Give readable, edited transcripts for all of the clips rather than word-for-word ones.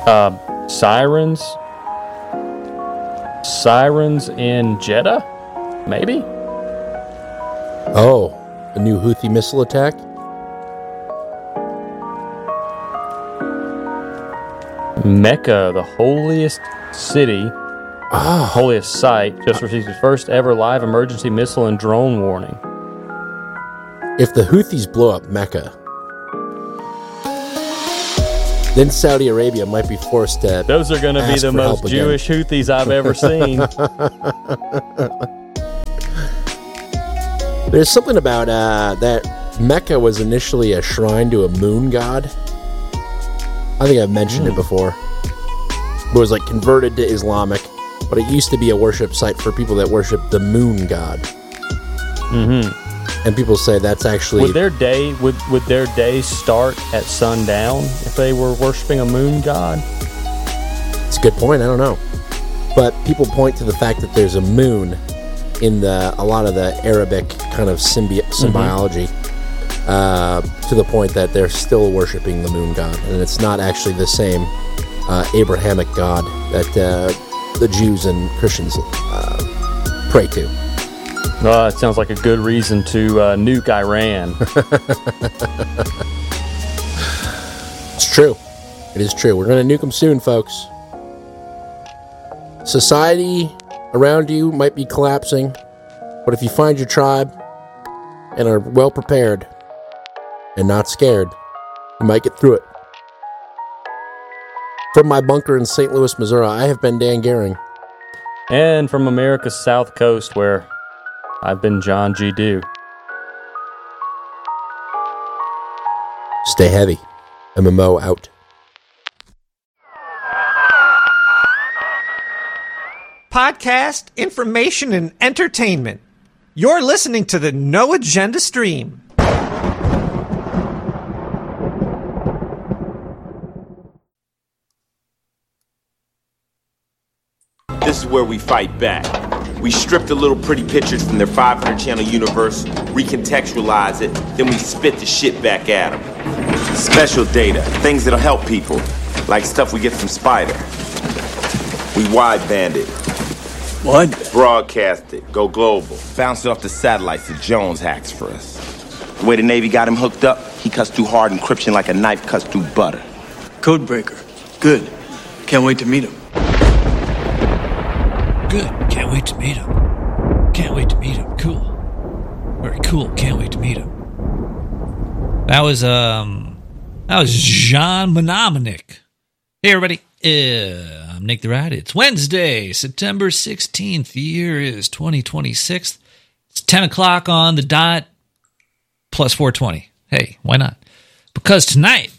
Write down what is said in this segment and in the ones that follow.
Sirens. Sirens in Jeddah? Maybe? Oh, a new Houthi missile attack? Mecca, the holiest city, holiest site, just received its first ever live emergency missile and drone warning. If the Houthis blow up Mecca, then Saudi Arabia might be forced to. Those are going to be the most Jewish Houthis I've ever seen. There's something about that Mecca was initially a shrine to a moon god. I think I've mentioned it before. It was like converted to Islamic, but it used to be a worship site for people that worship the moon god. Mm-hmm. And people say that's actually would their day start at sundown if they were worshiping a moon god? It's a good point. I don't know, but people point to the fact that there's a moon in a lot of the Arabic kind of symbology, to the point that they're still worshiping the moon god, and it's not actually the same Abrahamic god that the Jews and Christians pray to. It sounds like a good reason to nuke Iran. It's true. It is true. We're going to nuke them soon, folks. Society around you might be collapsing, but if you find your tribe and are well prepared and not scared, you might get through it. From my bunker in St. Louis, Missouri, I have been Dan Gehring. And from America's South Coast, where I've been John G. Dew. Stay heavy. MMO out. Podcast, information, and entertainment. You're listening to the No Agenda Stream. This is where we fight back. We strip the little pretty pictures from their 500-channel universe, recontextualize it, then we spit the shit back at them. Special data, things that'll help people, like stuff we get from Spider. We wideband it. What? Broadcast it, go global. Bounce it off the satellites that Jones hacks for us. The way the Navy got him hooked up, he cuts through hard encryption like a knife cuts through butter. Codebreaker. Good. Can't wait to meet him. Good. Can't wait to meet him. Can't wait to meet him. Cool. Very cool. Can't wait to meet him. That was John Mnemonic. Hey everybody. I'm Nick the Rat. It's Wednesday, September 16th. The year is 2026. It's 10 o'clock on the dot, plus 420. Hey, why not? Because tonight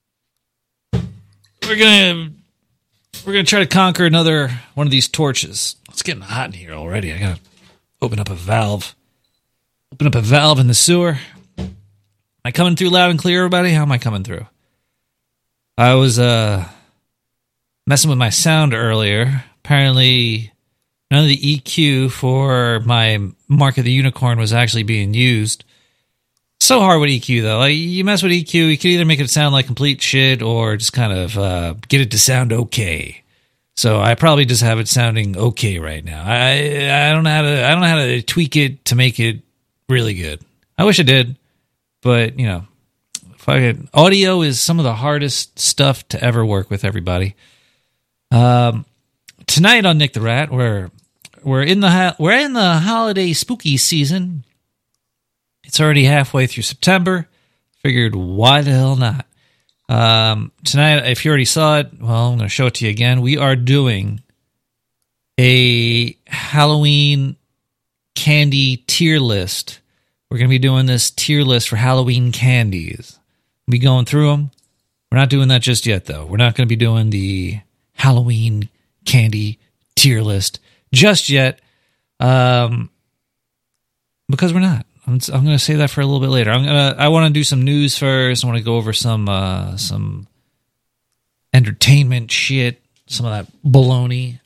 we're gonna try to conquer another one of these torches. It's getting hot in here already. I gotta open up a valve. Open up a valve in the sewer. Am I coming through loud and clear, everybody? How am I coming through? I was messing with my sound earlier. Apparently, none of the EQ for my Mark of the Unicorn was actually being used. So hard with EQ, though. Like, you mess with EQ, you can either make it sound like complete shit or just kind of get it to sound okay. So I probably just have it sounding okay right now. I don't know how to tweak it to make it really good. I wish I did, but you know, audio is some of the hardest stuff to ever work with. Everybody. Tonight on Nick the Rat, we're in the holiday spooky season. It's already halfway through September. Figured why the hell not? Tonight, if you already saw it, well, I'm going to show it to you again. We are doing a Halloween candy tier list. We're going to be doing this tier list for Halloween candies. We'll be going through them. We're not doing that just yet, though. We're not going to be doing the Halloween candy tier list just yet, because we're not. I'm going to say that for a little bit later. I want to do some news first. I want to go over some entertainment shit, some of that baloney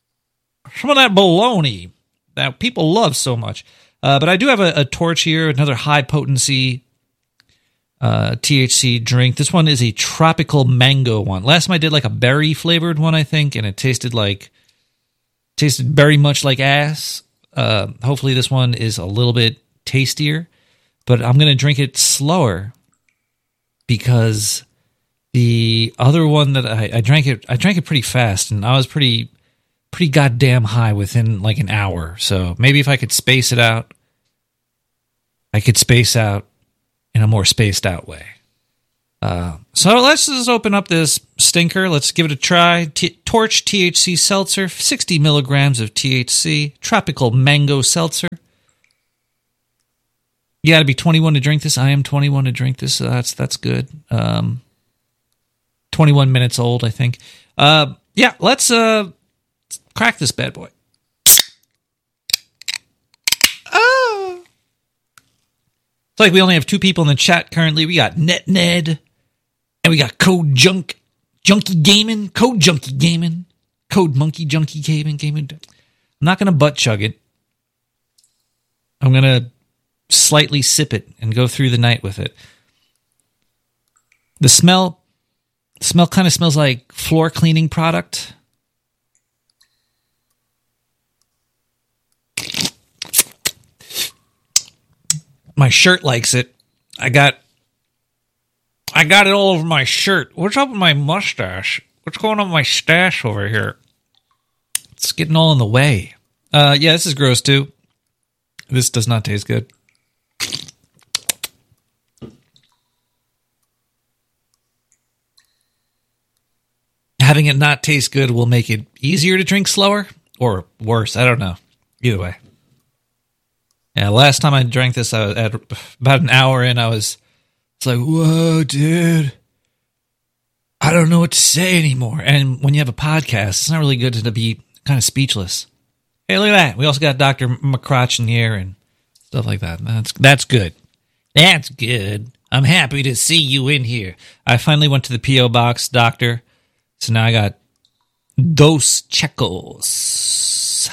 that people love so much. But I do have a torch here, another high potency THC drink. This one is a tropical mango one. Last time I did like a berry flavored one, I think, and it tasted very much like ass. Hopefully this one is a little bit tastier, but I'm going to drink it slower because the other one that I drank it pretty fast, and I was pretty goddamn high within like an hour. So maybe if I could space it out, I could space out in a more spaced out way. So let's just open up this stinker. Let's give it a try. Torch THC Seltzer, 60 milligrams of THC, tropical mango seltzer. You got to be 21 to drink this. I am 21 to drink this, so that's good. 21 minutes old, I think. Yeah, let's crack this bad boy. Oh. It's like we only have 2 people in the chat currently. We got Ned, and we got Code Junkie Gaming, Code Junkie Gaming, Code Monkey Junkie Gaming. I'm not going to butt chug it. I'm going to slightly sip it and go through the night with it. The smell kind of smells like floor cleaning product. My shirt likes it. I got it all over my shirt. What's up with my mustache? What's going on with my stash over here? It's getting all in the way. Yeah, this is gross too. This does not taste good. Having it not taste good will make it easier to drink slower or worse. I don't know. Either way. Yeah, last time I drank this, I was at about an hour in. It's like, whoa, dude. I don't know what to say anymore. And when you have a podcast, it's not really good to be kind of speechless. Hey, look at that. We also got Dr. McCrotch in here and stuff like that. That's good. That's good. I'm happy to see you in here. I finally went to the P.O. box, Doctor. So now I got Dos Checos.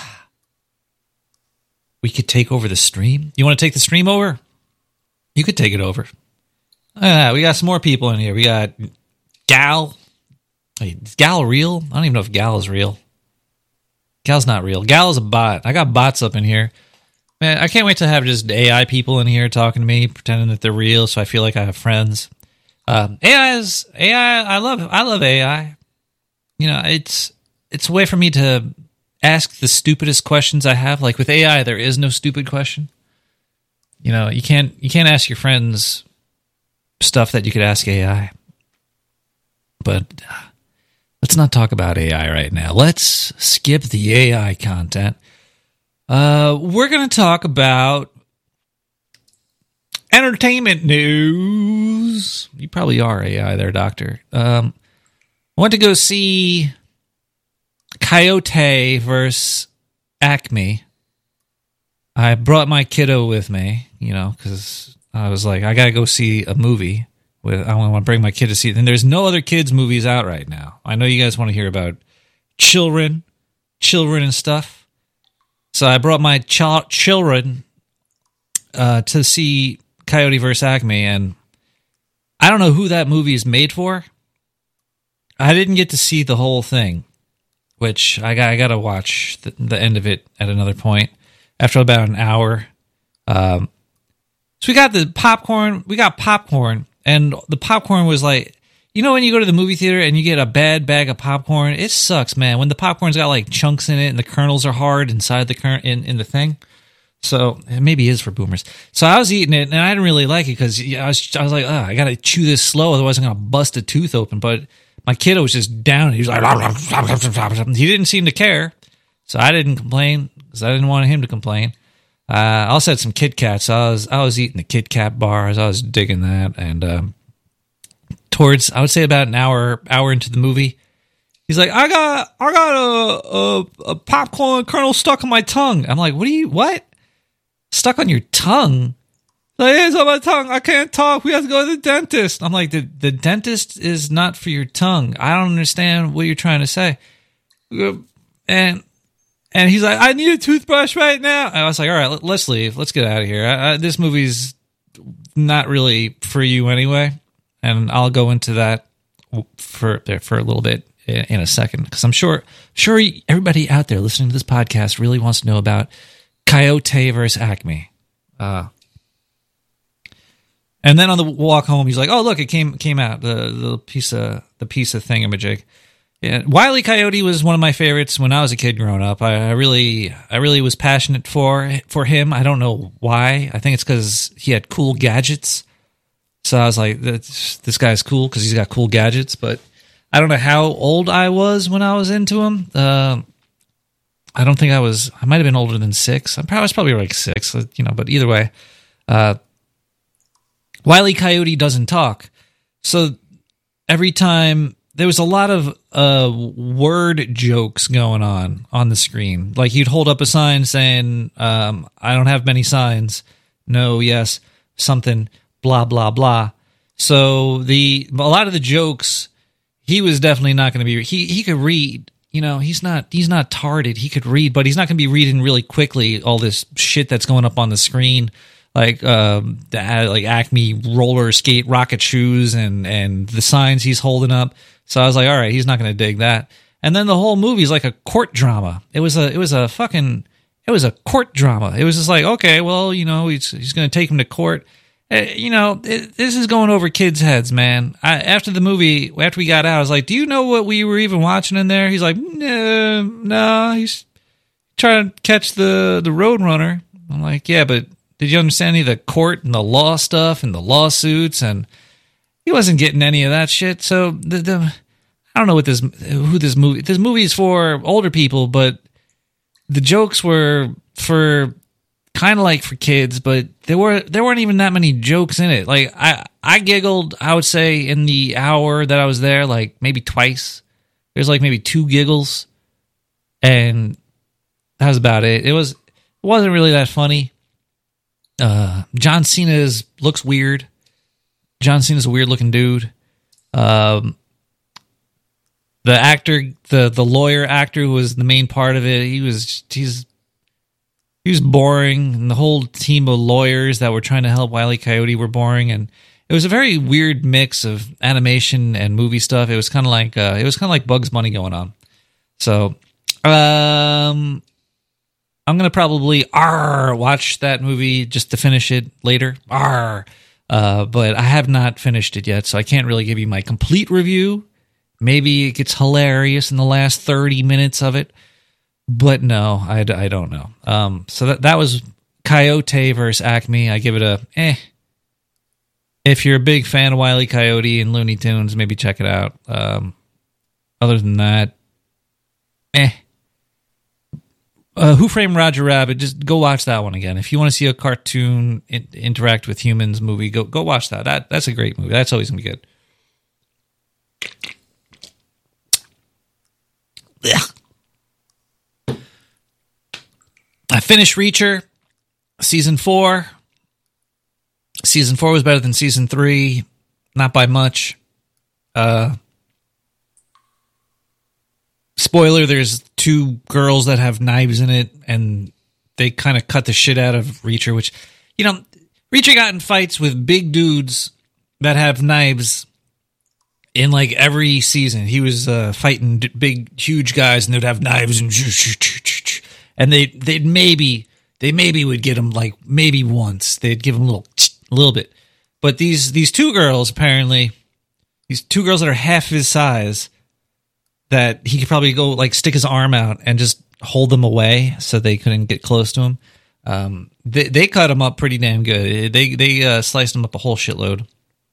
We could take over the stream. You want to take the stream over? You could take it over. We got some more people in here. We got Gal. Wait, is Gal real? I don't even know if Gal is real. Gal's not real. Gal is a bot. I got bots up in here. Man, I can't wait to have just AI people in here talking to me, pretending that they're real, so I feel like I have friends. AI. I love AI. You know, it's a way for me to ask the stupidest questions I have. Like with AI, there is no stupid question. You know, you can't ask your friends stuff that you could ask AI. But let's not talk about AI right now. Let's skip the AI content. We're going to talk about entertainment news. You probably are AI there, Doctor. I went to go see Coyote versus Acme. I brought my kiddo with me, you know, because I was like, I got to go see a movie. I want to bring my kid to see it. And there's no other kids' movies out right now. I know you guys want to hear about children and stuff. So I brought my children to see Coyote vs. Acme, and I don't know who that movie is made for. I didn't get to see the whole thing, which I got to watch the end of it at another point after about an hour. So we got the popcorn. We got popcorn, and the popcorn was like, you know, when you go to the movie theater and you get a bad bag of popcorn, it sucks, man. When the popcorn's got like chunks in it and the kernels are hard inside the in the thing. So it maybe is for boomers. So I was eating it and I didn't really like it because I was like, I got to chew this slow, otherwise I'm gonna bust a tooth open. But my kiddo was just down. He was like, he didn't seem to care. So I didn't complain because I didn't want him to complain. I also had some Kit Kats. So I was eating the Kit Kat bars. I was digging that. And towards, I would say about an hour into the movie, he's like, I got a popcorn kernel stuck on my tongue. I'm like, what? Stuck on your tongue? Like, it's on my tongue. I can't talk. We have to go to the dentist. I'm like, the dentist is not for your tongue. I don't understand what you're trying to say. And he's like, I need a toothbrush right now. And I was like, all right, let's leave. Let's get out of here. This movie's not really for you anyway, and I'll go into that for a little bit in a second, because I'm sure everybody out there listening to this podcast really wants to know about Coyote versus Acme. And then on the walk home, he's like, "Oh, look, it came out, the piece of thingamajig." Yeah, Wile E. Coyote was one of my favorites when I was a kid growing up. I really was passionate for him. I don't know why. I think it's because he had cool gadgets. So I was like, this guy's cool because he's got cool gadgets. But I don't know how old I was when I was into him. I don't think I was. I might have been older than 6. I was probably like 6, But either way, Wile E. Coyote doesn't talk. So every time there was a lot of word jokes going on the screen. Like he'd hold up a sign saying, "I don't have many signs. No, yes, something, blah blah blah." So a lot of the jokes, he was definitely not going to be. He could read. He's not tarded. He could read, but he's not going to be reading really quickly all this shit that's going up on the screen. Like Acme roller skate rocket shoes and the signs he's holding up. So I was like, all right, he's not going to dig that. And then the whole movie is like a court drama. It was a court drama. It was just like, okay, well, he's going to take him to court. This is going over kids' heads, man. After we got out, I was like, do you know what we were even watching in there? He's like, no, he's trying to catch the Roadrunner. I'm like, yeah, but did you understand any of the court and the law stuff and the lawsuits? And he wasn't getting any of that shit. So I don't know this movie is for older people, but the jokes were for kind of like for kids, but there weren't even that many jokes in it. Like I giggled, I would say, in the hour that I was there, like maybe twice. There's like maybe 2 giggles, and that was about it. It wasn't really that funny. John Cena looks weird. John Cena's a weird looking dude. The actor, the lawyer actor who was the main part of it, he was boring, and the whole team of lawyers that were trying to help Wile E. Coyote were boring, and it was a very weird mix of animation and movie stuff. It was kind of like Bugs Bunny going on. So, I'm gonna probably watch that movie just to finish it later. But I have not finished it yet, so I can't really give you my complete review. Maybe it gets hilarious in the last 30 minutes of it, but no, I don't know. So that was Coyote versus Acme. I give it a eh. If you're a big fan of Wile E. Coyote and Looney Tunes, maybe check it out. Other than that, eh. Who Framed Roger Rabbit? Just go watch that one again. If you want to see a cartoon interact with humans movie, go watch that. That's a great movie. That's always gonna be good. Ugh. I finished Reacher, season 4. Season 4 was better than season 3, not by much. Spoiler, there's 2 girls that have knives in it, and they kind of cut the shit out of Reacher, which, Reacher got in fights with big dudes that have knives in like every season. He was fighting big, huge guys, and they'd have knives, and they maybe would get him like maybe once. They'd give him a little bit. But these 2 girls, apparently, these 2 girls that are half his size, that he could probably go like stick his arm out and just hold them away so they couldn't get close to him. They cut him up pretty damn good. They sliced him up a whole shitload.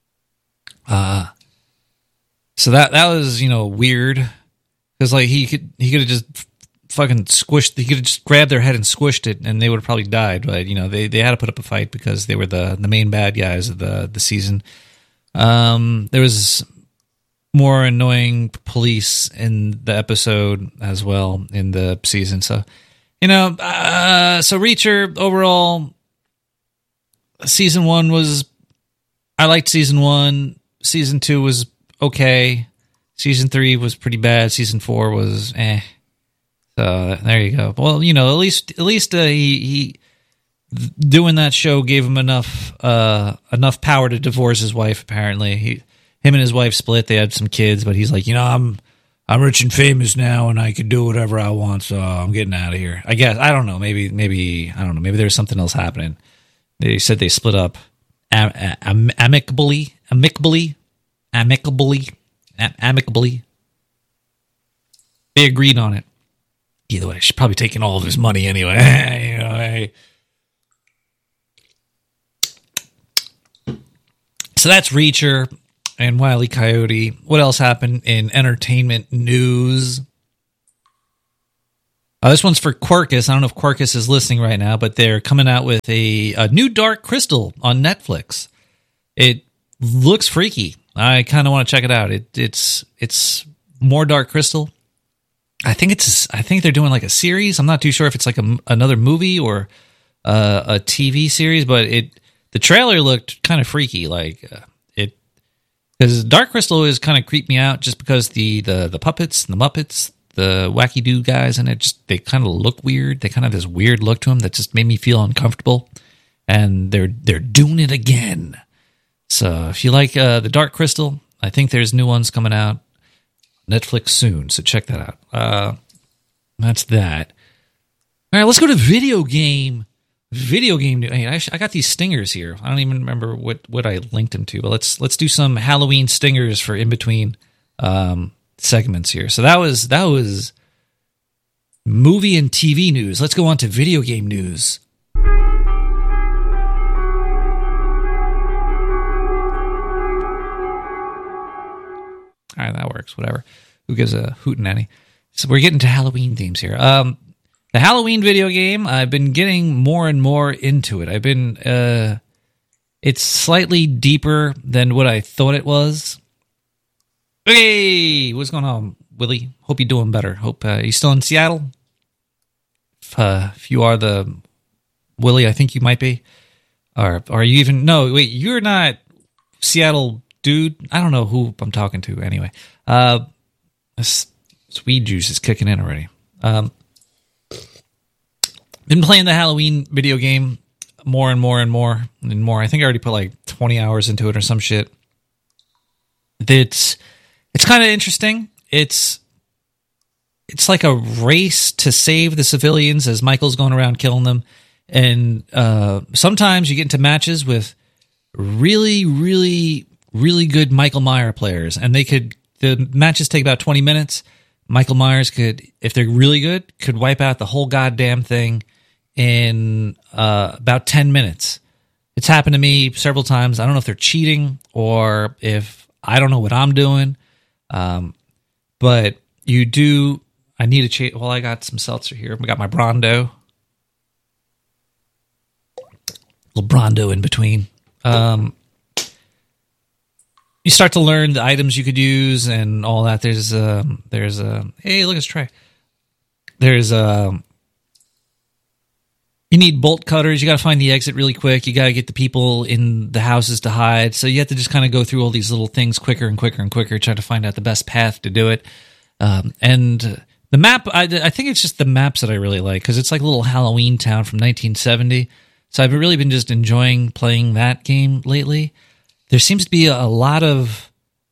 So that was weird, because like he could have just fucking squished. He could have just grabbed their head and squished it, and they would have probably died. But they had to put up a fight because they were the main bad guys of the season. There was more annoying police in the episode as well in the season. So, so Reacher overall, season 1 was, I liked season 1. Season 2 was okay. Season 3 was pretty bad. Season 4 was eh. So there you go. Well, at least he doing that show gave him enough power to divorce his wife. Apparently, him and his wife split. They had some kids, but he's like, I'm rich and famous now, and I can do whatever I want, so I'm getting out of here. I guess I don't know. Maybe I don't know. Maybe there's something else happening. They said they split up amicably. They agreed on it. Either way, she's probably taking all of his money anyway. So that's Reacher and Wile E. Coyote. What else happened in entertainment news? This one's for Quercus. I don't know if Quercus is listening right now, but they're coming out with a new Dark Crystal on Netflix. It looks freaky. I kind of want to check it out. It's more Dark Crystal. I think they're doing like a series. I'm not too sure if it's like another movie or a TV series, but the trailer looked kind of freaky. Because Dark Crystal always kind of creeped me out just because the puppets and the Muppets, the wacky dude guys, and they kind of look weird. They kind of have this weird look to them that just made me feel uncomfortable. And they're doing it again. So if you like the Dark Crystal, I think there's new ones coming out Netflix soon. So check that out. That's that. All right, let's go to video game. Video game. I got these stingers here. I don't even remember what I linked them to, but let's do some Halloween stingers for in between segments here. So that was movie and TV news. Let's go on to video game news. All right, that works. Whatever. Who gives a hootenanny? So we're getting to Halloween themes here. The Halloween video game, I've been getting more and more into it. I've been, it's slightly deeper than what I thought it was. Hey, what's going on, Willie? Hope you're doing better. Hope you still in Seattle. If you are the Willie, I think you might be. Or are you even? No, wait, you're not Seattle, dude. I don't know who I'm talking to. Anyway, this weed juice is kicking in already. Been playing the Halloween video game more and more and more and more. I think I already put like 20 hours into it or some shit. It's kind of interesting. It's like a race to save the civilians as Michael's going around killing them. And sometimes you get into matches with really, really, really good Michael Myers players. And the matches take about 20 minutes. Michael Myers could, if they're really good, could wipe out the whole goddamn thing in about 10 minutes. It's happened to me several times. I don't know if they're cheating or if I don't know what I'm doing. But you do, I need to change. Well, I got some seltzer here. I got my Brondo. Little Brondo in between. You start to learn the items you could use and all that. There's hey, look, it's Trey. You need bolt cutters. You got to find the exit really quick. You got to get the people in the houses to hide. So you have to just kind of go through all these little things quicker and quicker and quicker, trying to find out the best path to do it. And the map, I think it's just the maps that I really like because it's like a little Halloween town from 1970. So I've really been just enjoying playing that game lately. There seems to be a lot of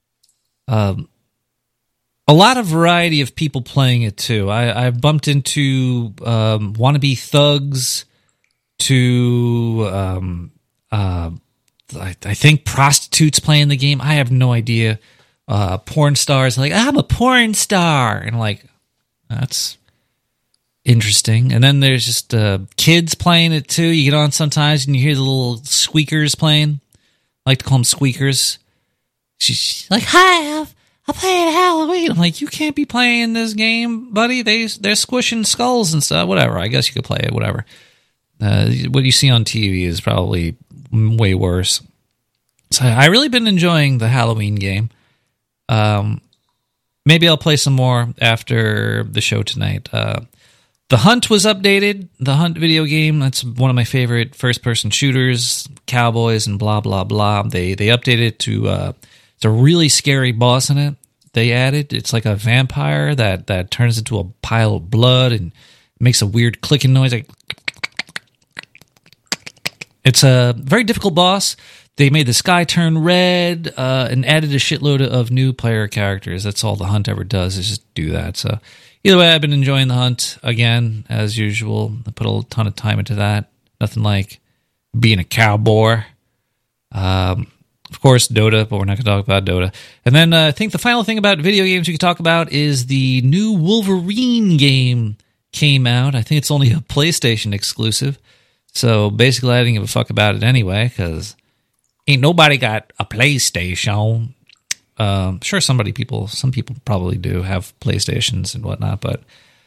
variety of people playing it too. I've bumped into wannabe thugs to I think prostitutes playing the game. I have no idea. Porn stars like, I'm a porn star, and I'm like, that's interesting. And then there's just kids playing it too. You get on sometimes and you hear the little squeakers playing. I like to call them squeakers. She's like, hi, I'm playing Halloween. I'm like, you can't be playing this game, buddy. They're squishing skulls and stuff. Whatever. I guess you could play it. Whatever. What you see on TV is probably way worse. So I really been enjoying the Halloween game. Maybe I'll play some more after the show tonight. The Hunt was updated. The Hunt video game, that's one of my favorite first-person shooters, cowboys and blah, blah, blah. They updated it to it's a really scary boss in it. They added, it's like a vampire that turns into a pile of blood and makes a weird clicking noise. Like, It's a very difficult boss. They made the sky turn red and added a shitload of new player characters. That's all the hunt ever does, is just do that. So either way, I've been enjoying the hunt again, as usual. I put a ton of time into that. Nothing like being a cowboy. Of course, Dota, but we're not going to talk about Dota. And then I think the final thing about video games we could talk about is the new Wolverine game came out. I think it's only a PlayStation exclusive. So basically, I didn't give a fuck about it anyway, because ain't nobody got a PlayStation. Sure, some people probably do have PlayStations and whatnot, but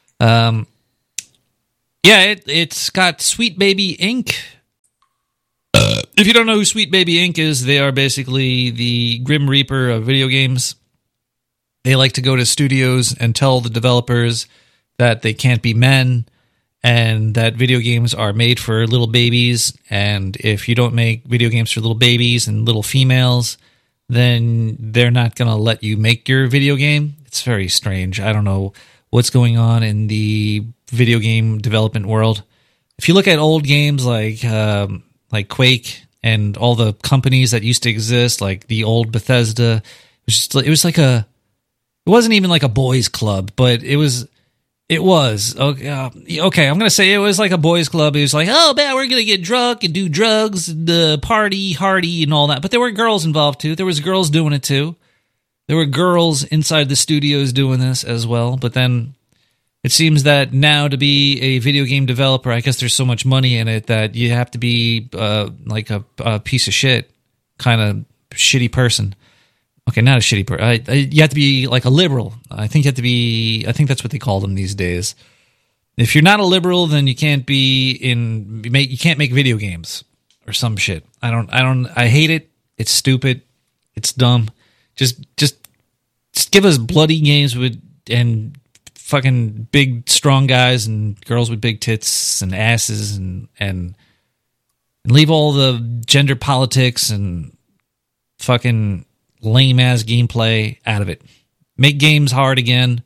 yeah, it's got Sweet Baby Inc. If you don't know who Sweet Baby Inc. is, they are basically the Grim Reaper of video games. They like to go to studios and tell the developers that they can't be men and that video games are made for little babies. And if you don't make video games for little babies and little females, then they're not going to let you make your video game. It's very strange. I don't know what's going on in the video game development world. If you look at old games like Quake and all the companies that used to exist, like the old Bethesda, it wasn't even like a boys club, but it was okay. I'm gonna say it was like a boys club. It was like, oh man, we're gonna get drunk and do drugs, and party hardy and all that. But there were girls involved too. There was girls doing it too. There were girls inside the studios doing this as well. But then it seems that now to be a video game developer, I guess there's so much money in it that you have to be like a piece of shit, kind of shitty person. Okay, not a shitty person. You have to be like a liberal. I think that's what they call them these days. If you're not a liberal, then you can't you can't make video games or some shit. I hate it. It's stupid. It's dumb. Just give us bloody games and fucking big strong guys and girls with big tits and asses and leave all the gender politics and fucking lame ass gameplay out of it. Make games hard again.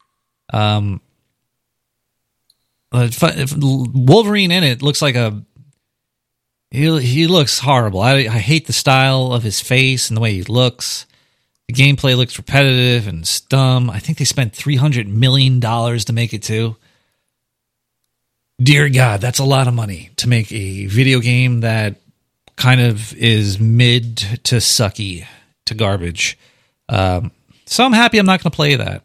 Wolverine in it looks like he looks horrible. I hate the style of his face and the way he looks. The gameplay looks repetitive and dumb. I think they spent $300 million to make it too. Dear God, that's a lot of money to make a video game that kind of is mid to sucky to garbage. So I'm happy I'm not going to play that.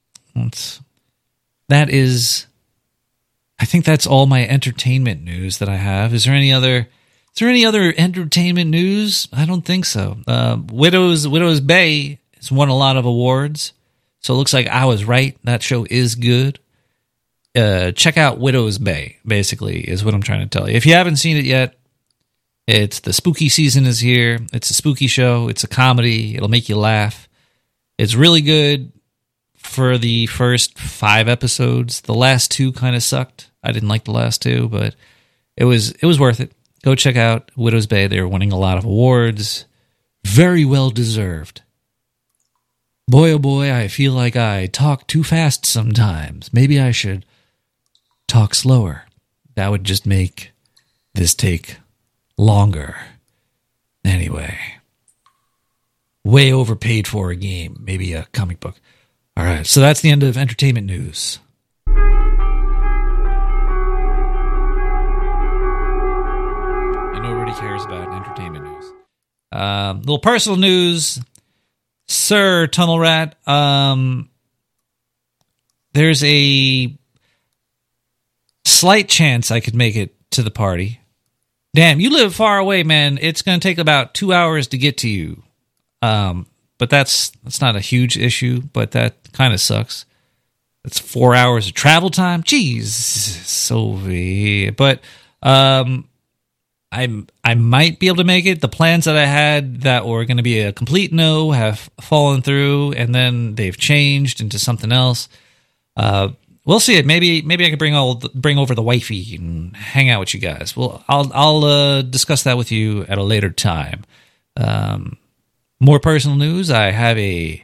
I think that's all my entertainment news that I have. Is there any other entertainment news? I don't think so. Widow's Bay has won a lot of awards, so it looks like I was right. That show is good. Check out Widow's Bay, basically, is what I'm trying to tell you. If you haven't seen it yet, it's the spooky season is here. It's a spooky show. It's a comedy. It'll make you laugh. It's really good for the first 5 episodes. The last 2 kind of sucked. I didn't like the last 2, but it was worth it. Go check out Widow's Bay. They're winning a lot of awards. Very well deserved. Boy, oh boy, I feel like I talk too fast sometimes. Maybe I should talk slower. That would just make this take longer. Anyway. Way overpaid for a game. Maybe a comic book. All right, so that's the end of entertainment news. Cares about entertainment news. Little personal news, Sir Tunnel Rat. There's a slight chance I could make it to the party. Damn, you live far away, man. It's going to take about 2 hours to get to you. But that's not a huge issue, but that kind of sucks. It's 4 hours of travel time. Jeez, so but I might be able to make it. The plans that I had that were going to be a complete no have fallen through, and then they've changed into something else. We'll see it. Maybe I could bring over the wifey and hang out with you guys. Well, I'll discuss that with you at a later time. More personal news. I have a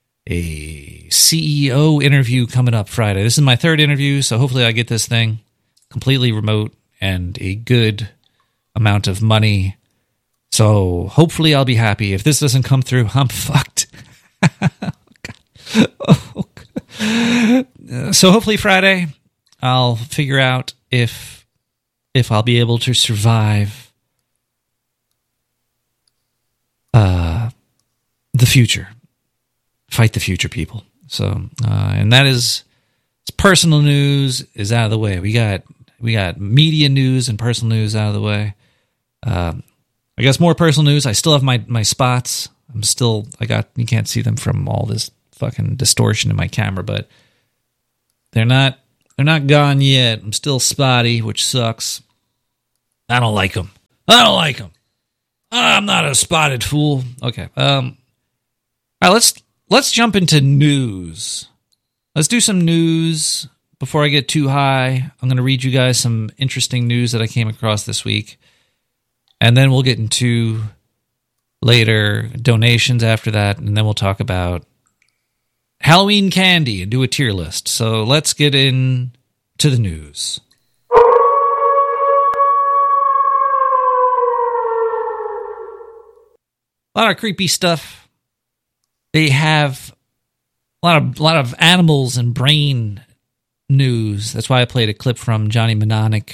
CEO interview coming up Friday. This is my 3rd interview, so hopefully I get this thing completely remote and a good amount of money. So hopefully I'll be happy. If this doesn't come through, I'm fucked. Oh, God. So hopefully Friday I'll figure out if I'll be able to survive the future. Fight the future, people. So and that is personal news is out of the way. We got media news and personal news out of the way. I guess more personal news. I still have my spots. You can't see them from all this fucking distortion in my camera, but they're not gone yet. I'm still spotty, which sucks. I don't like them. I'm not a spotted fool. Okay. All right, let's jump into news. Let's do some news before I get too high. I'm going to read you guys some interesting news that I came across this week. And then we'll get into later donations after that. And then we'll talk about Halloween candy and do a tier list. So let's get into the news. A lot of creepy stuff. They have a lot of animals and brain news. That's why I played a clip from Johnny Mnemonic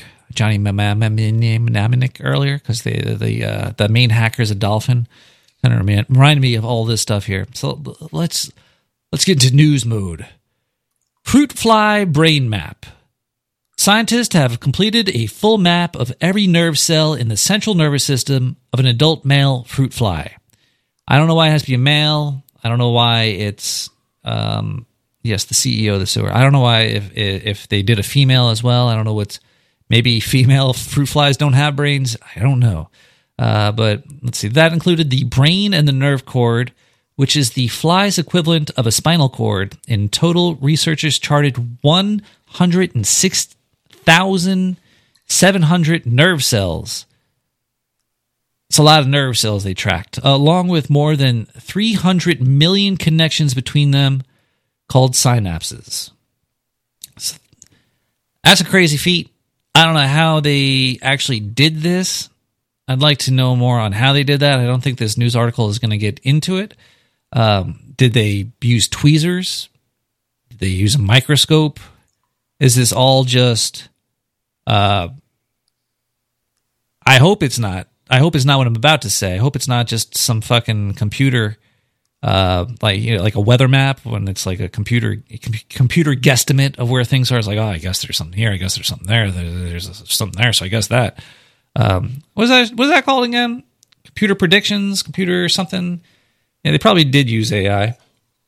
earlier, because the main hacker is a dolphin. Kind of reminded me of all this stuff here. So let's get into news mode. Fruit fly brain map. Scientists have completed a full map of every nerve cell in the central nervous system of an adult male fruit fly. I don't know why it has to be a male. I don't know why it's yes, the CEO of the sewer. I don't know why if they did a female as well. I don't know what's. Maybe female fruit flies don't have brains. I don't know. But let's see. That included the brain and the nerve cord, which is the fly's equivalent of a spinal cord. In total, researchers charted 106,700 nerve cells. It's a lot of nerve cells they tracked, along with more than 300 million connections between them called synapses. So that's a crazy feat. I don't know how they actually did this. I'd like to know more on how they did that. I don't think this news article is going to get into it. Did they use tweezers? Did they use a microscope? Is this all just... I hope it's not. I hope it's not what I'm about to say. I hope it's not just some fucking computer... like a weather map when it's like a computer guesstimate of where things are. It's like, oh, I guess there's something here. I guess there's something there. There's something there. So I guess that. What was that called again? Computer predictions, computer something. Yeah, they probably did use AI.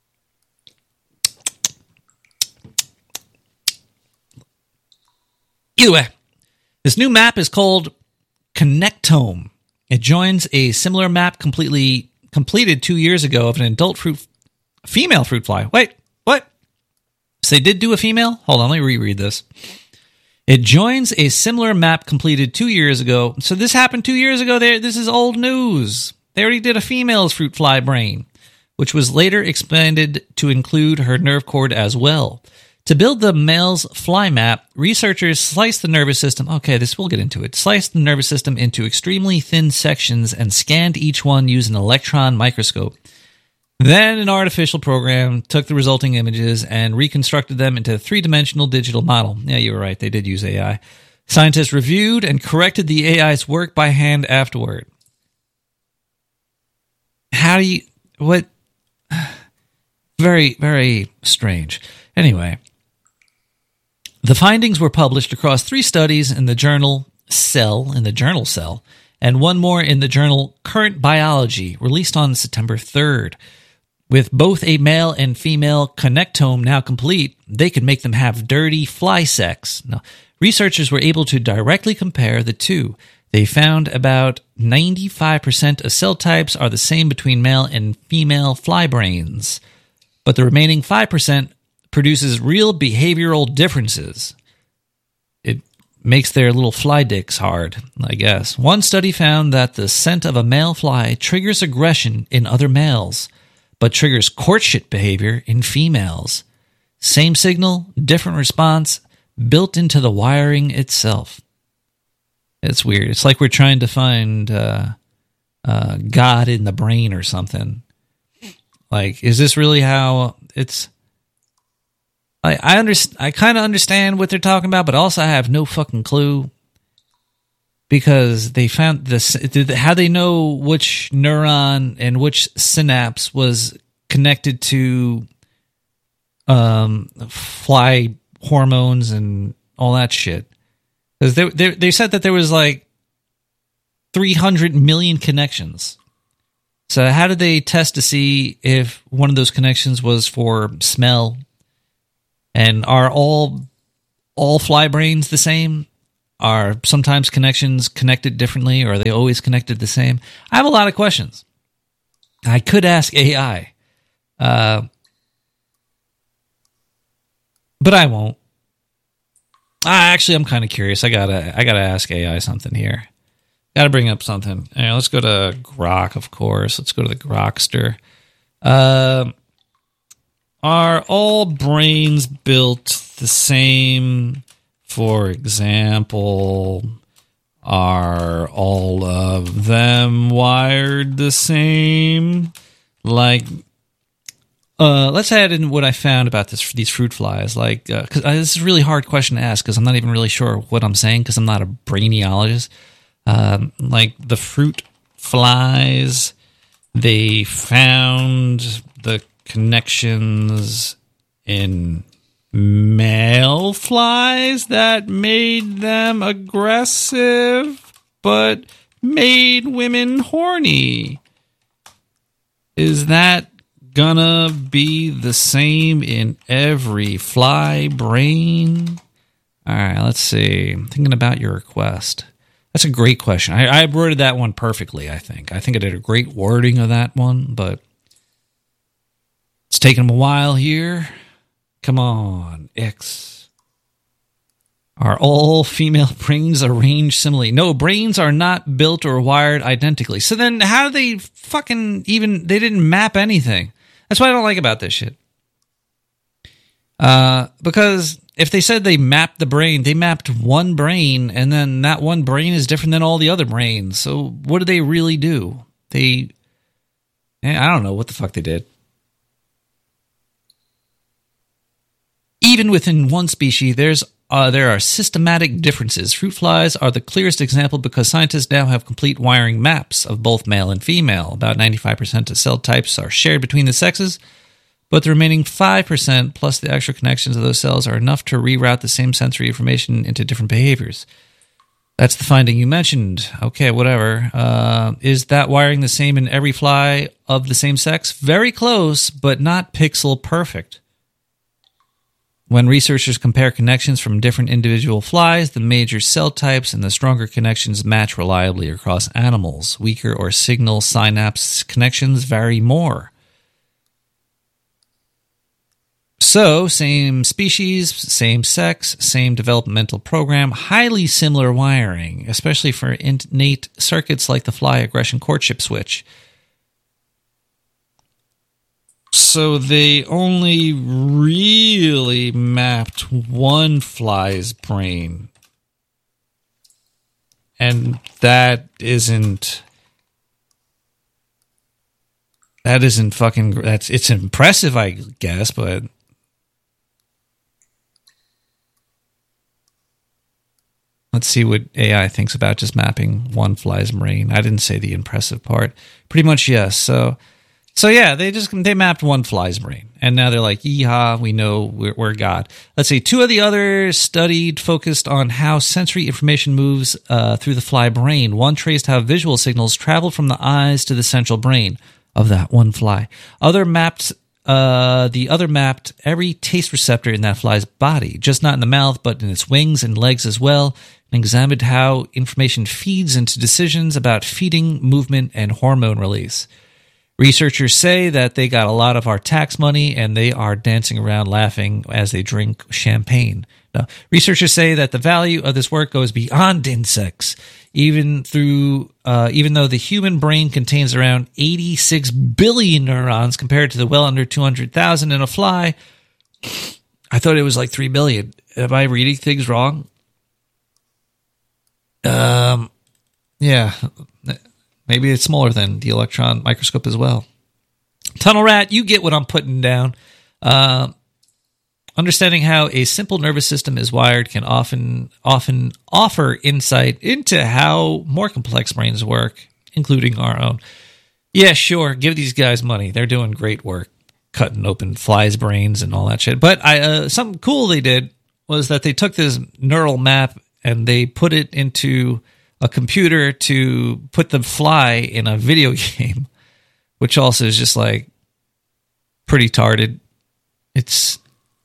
Either way, this new map is called Connectome. It joins a similar map completed 2 years ago of an adult female fruit fly. Wait, what? So they did do a female? Hold on, let me reread this. It joins a similar map completed 2 years ago. So this happened 2 years ago. This is old news. They already did a female's fruit fly brain, which was later expanded to include her nerve cord as well. To build the male's fly map, researchers sliced the nervous system. Okay, we'll get into it. Sliced the nervous system into extremely thin sections and scanned each one using an electron microscope. Then an artificial program took the resulting images and reconstructed them into a three-dimensional digital model. Yeah, you were right. They did use AI. Scientists reviewed and corrected the AI's work by hand afterward. What? Very, very strange. Anyway. The findings were published across 3 studies in the journal Cell, and one more in the journal Current Biology, released on September 3rd. With both a male and female connectome now complete, they could make them have dirty fly sex. Now, researchers were able to directly compare the two. They found about 95% of cell types are the same between male and female fly brains, but the remaining 5% produces real behavioral differences. It makes their little fly dicks hard, I guess. One study found that the scent of a male fly triggers aggression in other males, but triggers courtship behavior in females. Same signal, different response, built into the wiring itself. It's weird. It's like we're trying to find God in the brain or something. Like, is this really how it's... I kind of understand what they're talking about, but also I have no fucking clue, because they found this. How they know which neuron and which synapse was connected to fly hormones and all that shit? Because they said that there was like 300 million connections. So how did they test to see if one of those connections was for smell? And are all fly brains the same? Are sometimes connections connected differently, or are they always connected the same? I have a lot of questions. I could ask AI, but I won't. Actually, I'm kind of curious. I gotta ask AI something here. Gotta bring up something. All right, let's go to Grok, of course. Let's go to the Grokster. Are all brains built the same? For example, are all of them wired the same? Like, let's add in what I found about these fruit flies. Like, because this is a really hard question to ask, because I'm not even really sure what I'm saying, because I'm not a brainiologist. Like the fruit flies, they found the connections in male flies that made them aggressive but made women horny. Is that gonna be the same in every fly brain? All right, let's see. I'm thinking about your request. That's a great question. I worded that one perfectly, I think. I did a great wording of that one, but it's taking them a while here. Come on, X. Are all female brains arranged similarly? No, brains are not built or wired identically. So then how do they fucking even... They didn't map anything. That's what I don't like about this shit. Because if they said they mapped the brain, they mapped one brain, and then that one brain is different than all the other brains. So what do they really do? I don't know what the fuck they did. Even within one species, there are systematic differences. Fruit flies are the clearest example because scientists now have complete wiring maps of both male and female. About 95% of cell types are shared between the sexes, but the remaining 5% plus the extra connections of those cells are enough to reroute the same sensory information into different behaviors. That's the finding you mentioned. Okay, whatever. Is that wiring the same in every fly of the same sex? Very close, but not pixel perfect. When researchers compare connections from different individual flies, the major cell types and the stronger connections match reliably across animals. Weaker or signal synapse connections vary more. So, same species, same sex, same developmental program, highly similar wiring, especially for innate circuits like the fly aggression courtship switch. So they only really mapped one fly's brain. And it's impressive, I guess, but let's see what AI thinks about just mapping one fly's brain. I didn't say the impressive part. Pretty much, yes. So yeah, they mapped one fly's brain, and now they're like, yeehaw, we know we're God. Let's see, 2 of the others studied focused on how sensory information moves through the fly brain. One traced how visual signals travel from the eyes to the central brain of that one fly. The other mapped every taste receptor in that fly's body, just not in the mouth, but in its wings and legs as well, and examined how information feeds into decisions about feeding, movement, and hormone release. Researchers say that they got a lot of our tax money and they are dancing around laughing as they drink champagne. Now, researchers say that the value of this work goes beyond insects, even though the human brain contains around 86 billion neurons compared to the well under 200,000 in a fly. I thought it was like 3 billion. Am I reading things wrong? Yeah, maybe it's smaller than the electron microscope as well. Tunnel Rat, you get what I'm putting down. Understanding how a simple nervous system is wired can often offer insight into how more complex brains work, including our own. Yeah, sure, give these guys money. They're doing great work, cutting open flies' brains and all that shit. But something cool they did was that they took this neural map and they put it into a computer to put the fly in a video game, which also is just like pretty tarded. It's,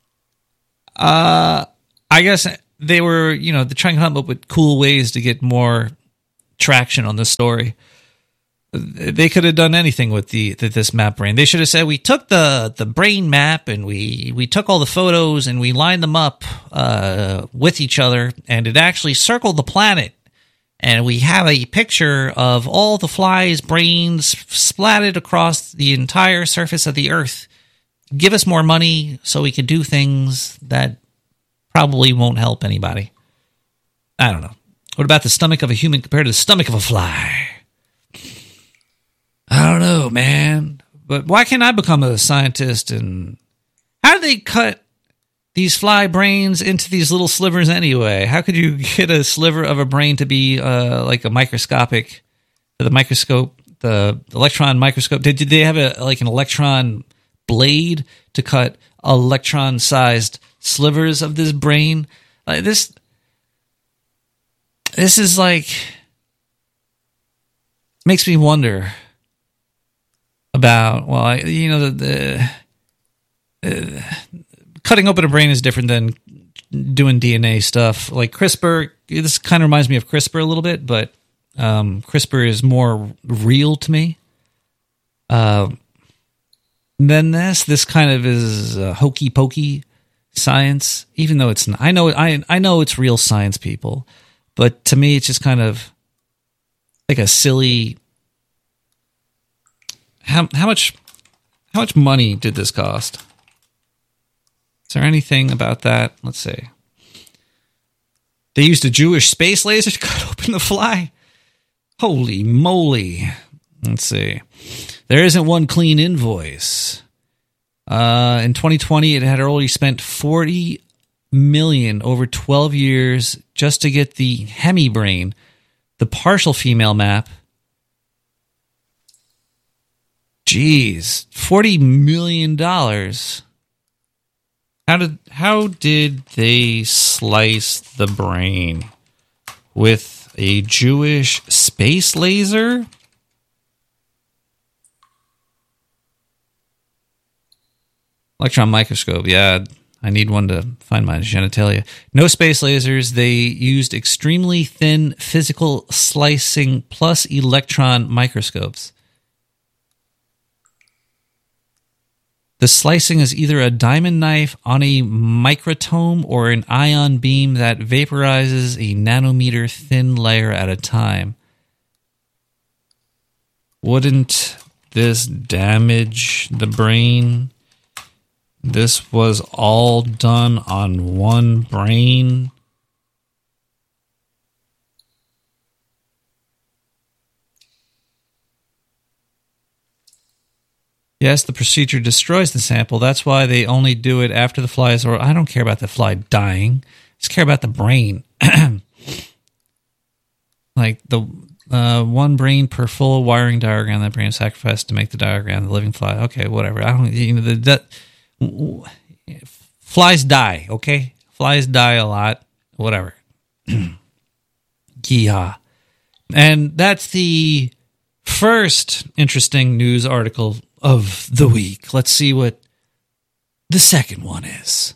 I guess they were, they're trying to come up with cool ways to get more traction on the story. They could have done anything with this map brain. They should have said, we took the brain map and we took all the photos and we lined them up with each other, and it actually circled the planet. And we have a picture of all the flies' brains splatted across the entire surface of the Earth. Give us more money so we can do things that probably won't help anybody. I don't know. What about the stomach of a human compared to the stomach of a fly? I don't know, man. But why can't I become a scientist? And how do they cut these fly brains into these little slivers anyway? How could you get a sliver of a brain to be like a microscopic, the microscope, the electron microscope? Did they have an electron blade to cut electron-sized slivers of this brain? This is like, makes me wonder about, well, cutting open a brain is different than doing DNA stuff. Like CRISPR, this kind of reminds me of CRISPR a little bit, but CRISPR is more real to me. Then this kind of is hokey pokey science, even though it's not. I know it's real science, people, but to me it's just kind of like a silly. How much money did this cost? Is there anything about that? Let's see. They used a Jewish space laser to cut open the fly. Holy moly. Let's see. There isn't one clean invoice. In 2020, it had already spent $40 million over 12 years just to get the hemibrain, the partial female map. Jeez, $40 million. How did they slice the brain? With a Jewish space laser? Electron microscope, yeah. I need one to find my genitalia. No space lasers. They used extremely thin physical slicing plus electron microscopes. The slicing is either a diamond knife on a microtome or an ion beam that vaporizes a nanometer thin layer at a time. Wouldn't this damage the brain? This was all done on one brain. Yes, the procedure destroys the sample. That's why they only do it after the fly is, or I don't care about the fly dying. I just care about the brain. Like the one brain per full wiring diagram that brain is sacrificed to make the diagram, the living fly. Okay, whatever. I don't, flies die, okay? Flies die a lot. Whatever. Yeah. And that's the first interesting news article of the week. Let's see what the second one is.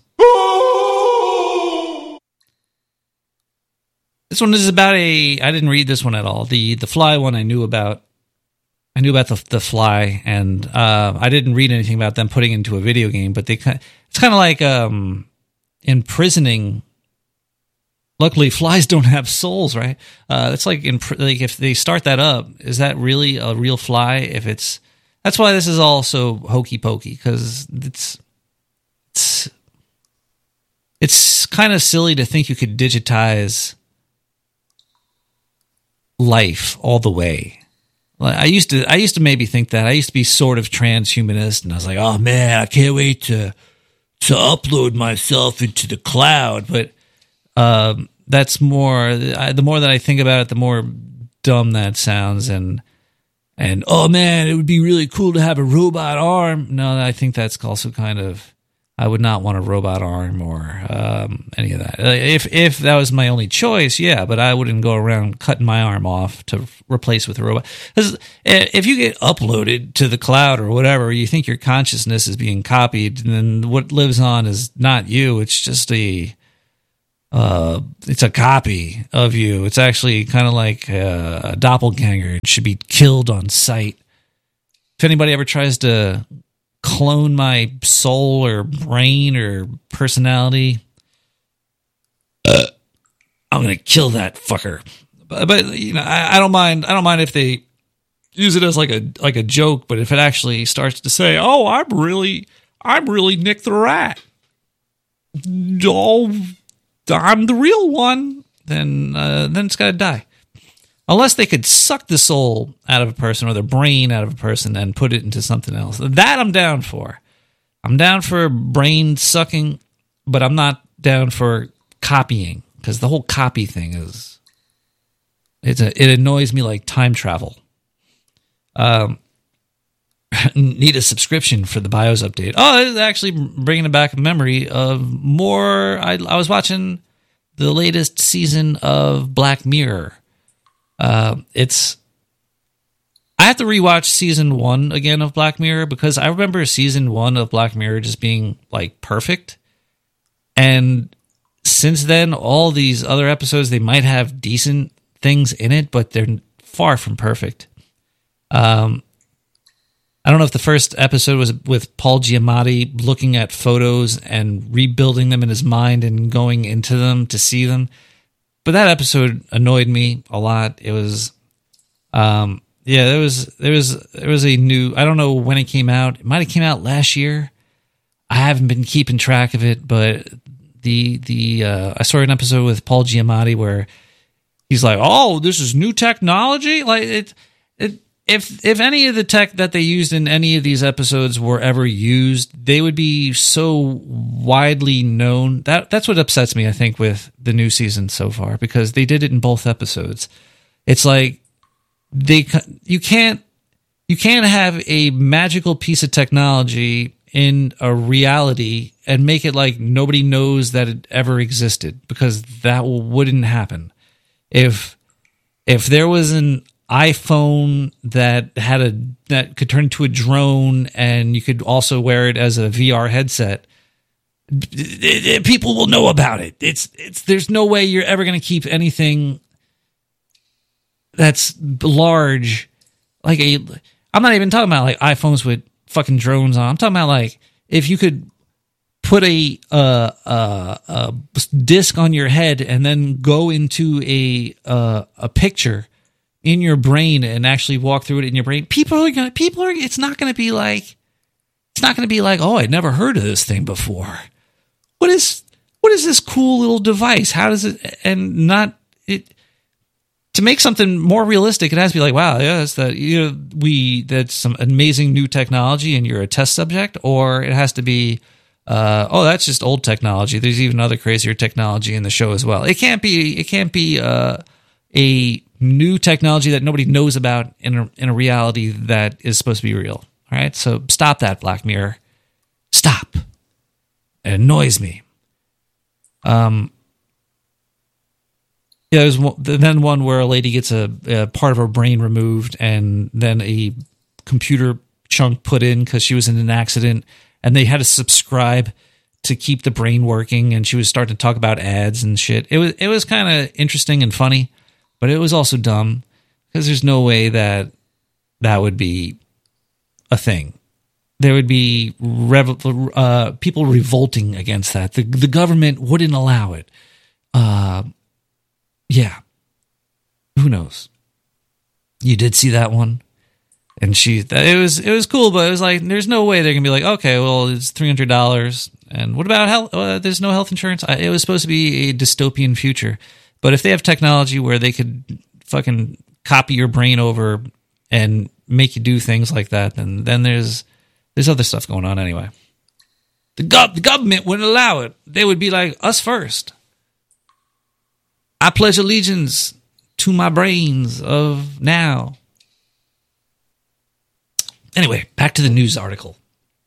This one is about I didn't read this one at all. The fly one I knew about. I knew about the fly, and I didn't read anything about them putting it into a video game, but it's kind of like imprisoning. Luckily, flies don't have souls, right? It's like if they start that up, is that really a real fly? That's why this is all so hokey pokey, because it's kind of silly to think you could digitize life all the way. I used to maybe think that. I used to be sort of transhumanist, and I was like, oh man, I can't wait to upload myself into the cloud. But that's more. The more that I think about it, the more dumb that sounds. And oh man, it would be really cool to have a robot arm. No, I think that's also kind of. I would not want a robot arm or any of that. If that was my only choice, yeah, but I wouldn't go around cutting my arm off to replace with a robot. 'Cause if you get uploaded to the cloud or whatever, you think your consciousness is being copied, and then what lives on is not you. It's just it's a copy of you. It's actually kind of like a doppelganger. It should be killed on sight. If anybody ever tries to clone my soul or brain or personality, I'm gonna kill that fucker. But you know, I don't mind. I don't mind if they use it as like a joke. But if it actually starts to say, "Oh, I'm really Nick the Rat," oh, I'm the real one, then it's gotta die. Unless they could suck the soul out of a person or the brain out of a person and put it into something else. That I'm down for. I'm down for brain sucking, but I'm not down for copying, because the whole copy thing it annoys me like time travel. Need a subscription for the BIOS update. Oh, this is actually bringing back a memory of more. I was watching the latest season of Black Mirror. I have to rewatch season 1 again of Black Mirror, because I remember season 1 of Black Mirror just being like perfect. And since then, all these other episodes, they might have decent things in it, but they're far from perfect. I don't know if the first episode was with Paul Giamatti looking at photos and rebuilding them in his mind and going into them to see them. But that episode annoyed me a lot. It was, there was a new. I don't know when it came out. It might have came out last year. I haven't been keeping track of it, but I saw an episode with Paul Giamatti where he's like, "Oh, this is new technology." Like if any of the tech that they used in any of these episodes were ever used, they would be so widely known. That's what upsets me, I think, with the new season so far, because they did it in both episodes. It's like you can't have a magical piece of technology in a reality and make it like nobody knows that it ever existed, because that wouldn't happen. If there was an iPhone that could turn into a drone and you could also wear it as a VR headset, people will know about it. There's no way you're ever going to keep anything that's large like I'm not even talking about like iPhones with fucking drones on. I'm talking about like if you could put a disc on your head and then go into a picture in your brain and actually walk through it in your brain. It's not going to be like, oh, I'd never heard of this thing before. What is this cool little device? How does it, and not it, to make something more realistic, it has to be like, wow, yeah, that's some amazing new technology and you're a test subject, or it has to be, oh, that's just old technology. There's even other crazier technology in the show as well. It can't be a new technology that nobody knows about in a reality that is supposed to be real. All right, so stop that, Black Mirror. Stop. It annoys me. There's then one where a lady gets a part of her brain removed and then a computer chunk put in because she was in an accident, and they had to subscribe to keep the brain working, and she was starting to talk about ads and shit. It was kind of interesting and funny, but it was also dumb because there's no way that would be a thing. There would be people revolting against that. The government wouldn't allow it. Yeah. Who knows? You did see that one? And it was cool, but it was like, there's no way they're going to be like, okay, well, it's $300. And what about health? There's no health insurance. It was supposed to be a dystopian future. But if they have technology where they could fucking copy your brain over and make you do things like that, then there's other stuff going on anyway. The government wouldn't allow it. They would be like, us first. I pledge allegiance to my brains of now. Anyway, back to the news article.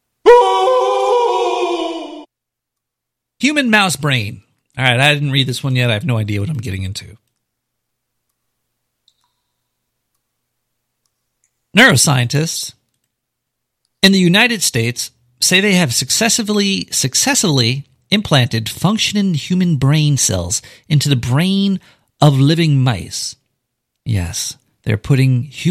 Human mouse brain. All right, I didn't read this one yet. I have no idea what I'm getting into. Neuroscientists in the United States say they have successfully implanted functioning human brain cells into the brain of living mice. Yes, they're putting